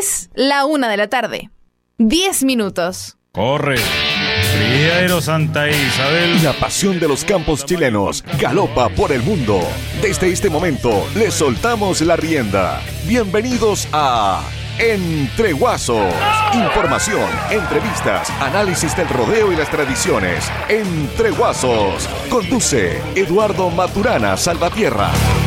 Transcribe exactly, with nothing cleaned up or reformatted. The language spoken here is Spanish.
Es la una de la tarde. Diez minutos. Corre. Criadero Santa Isabel. La pasión de los campos chilenos galopa por el mundo. Desde este momento le soltamos la rienda. Bienvenidos a Entre Guasos. Información, entrevistas, análisis del rodeo y las tradiciones. Entre Guasos. Conduce Eduardo Maturana Salvatierra.